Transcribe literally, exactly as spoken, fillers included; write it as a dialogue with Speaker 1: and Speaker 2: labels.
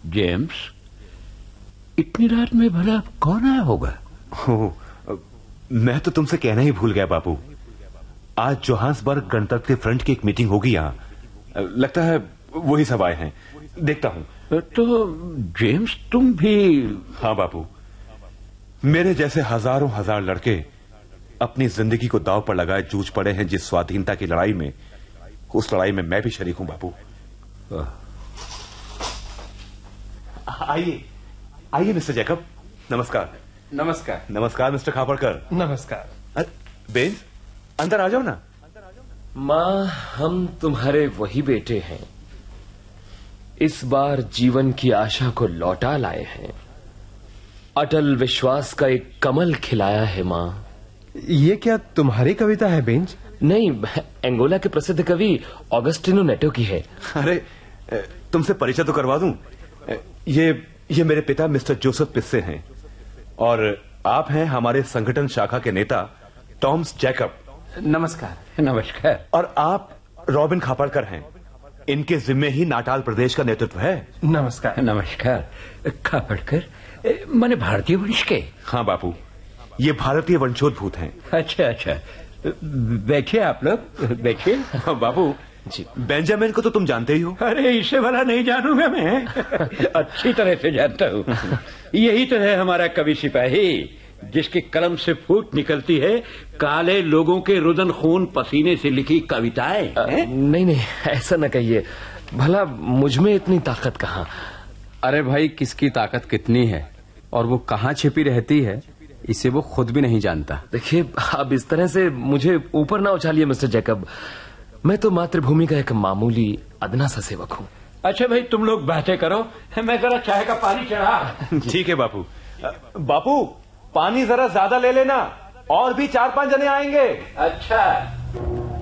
Speaker 1: James, इतनी रात में भला कौन आया होगा?
Speaker 2: हो, मैं तो तुमसे कहना ही भूल गया बापू। आज जोहान्सबर्ग गणतंत्र फ्रंट की एक मीटिंग होगी यहाँ। लगता है वही सब आए हैं। देखता हूँ।
Speaker 1: तो जेम्स तुम भी?
Speaker 2: हाँ बापू, मेरे जैसे हजारों हजार लड़के अपनी जिंदगी को दांव पर लगाए जूझ पड़े हैं जिस स्वाधीनता की लड़ाई में, उस लड़ाई में मैं भी शरीक हूं बापू। आइए आइए मिस्टर जैकब। नमस्कार।
Speaker 3: नमस्कार।
Speaker 2: नमस्कार मिस्टर खापड़कर।
Speaker 3: नमस्कार।
Speaker 2: बेंज, अंदर आ जाओ ना।
Speaker 4: माँ, हम तुम्हारे वही बेटे हैं। इस बार जीवन की आशा को लौटा लाए हैं। अटल विश्वास का एक कमल खिलाया है माँ।
Speaker 3: ये क्या तुम्हारी कविता है बेंज?
Speaker 4: नहीं, एंगोला के प्रसिद्ध कवि ऑगस्टिनो नेटो की है।
Speaker 2: अरे तुमसे परिचय तो करवा दूं। ये ये मेरे पिता मिस्टर जोसेफ पिस्से हैं और आप हैं हमारे संगठन शाखा के नेता टॉम्स जैकब।
Speaker 3: नमस्कार।
Speaker 1: नमस्कार।
Speaker 2: और आप रॉबिन खापड़कर हैं। इनके जिम्मे ही नाटाल प्रदेश का नेतृत्व है।
Speaker 3: नमस्कार।
Speaker 1: नमस्कार। खापड़कर माने भारतीय वंश के?
Speaker 2: हाँ बापू, ये भारतीय वंशोद्भूत हैं।
Speaker 1: अच्छा अच्छा, बैठिए आप लोग, बैठिए।
Speaker 2: बापू
Speaker 4: जी,
Speaker 2: बेंजामिन को तो तुम जानते ही हो।
Speaker 1: अरे इससे भला नहीं जानूंगा मैं? अच्छी तरह से जानता हूँ। यही तो है हमारा कवि सिपाही, जिसकी कलम से फूट निकलती है काले लोगों के रुदन खून पसीने से लिखी कविताएं।
Speaker 4: नहीं नहीं, ऐसा न कहिए। भला मुझमें इतनी ताकत कहाँ?
Speaker 3: अरे भाई, किसकी ताकत कितनी है और वो कहाँ छिपी रहती है, इसे वो खुद भी नहीं जानता।
Speaker 4: देखिए, अब इस तरह से मुझे ऊपर ना उछालिए मिस्टर जैकब। मैं तो मातृभूमि का एक मामूली अदना सा सेवक हूँ।
Speaker 1: अच्छा भाई, तुम लोग बातें करो, मैं जरा चाय का पानी चढ़ा।
Speaker 2: ठीक है बापू। बापू, पानी जरा ज्यादा ले लेना, और भी चार पांच जने आएंगे।
Speaker 1: अच्छा।